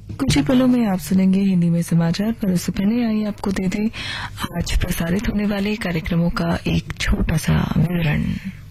कुछ ही पलों में आप सुनेंगे हिंदी में समाचार, पर उससे पहले आइए आपको दे दें आज प्रसारित होने वाले कार्यक्रमों का एक छोटा सा विवरण।